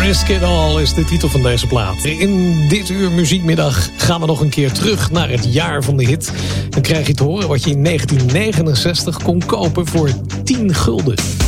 Risk It All is de titel van deze plaat. In dit uur muziekmiddag gaan we nog een keer terug naar het jaar van de hit. Dan krijg je te horen wat je in 1969 kon kopen voor 10 gulden.